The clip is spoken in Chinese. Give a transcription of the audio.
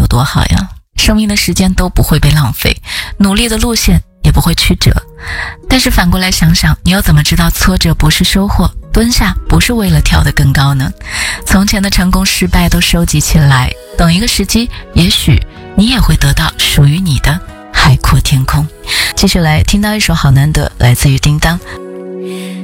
多好呀，生命的时间都不会被浪费，努力的路线也不会曲折。但是反过来想想，你又怎么知道挫折不是收获，蹲下不是为了跳得更高呢？从前的成功失败都收集起来，等一个时机，也许你也会得到属于你的海阔天空。继续来听到一首好难得，来自于叮当。